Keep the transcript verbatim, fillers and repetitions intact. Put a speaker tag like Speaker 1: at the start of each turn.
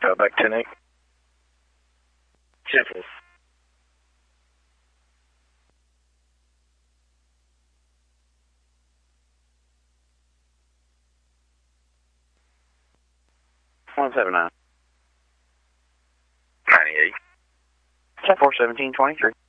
Speaker 1: Uh, back ten eight.
Speaker 2: Simple. one seven nine.
Speaker 1: ninety-eight.
Speaker 2: ten four seventeen twenty-three.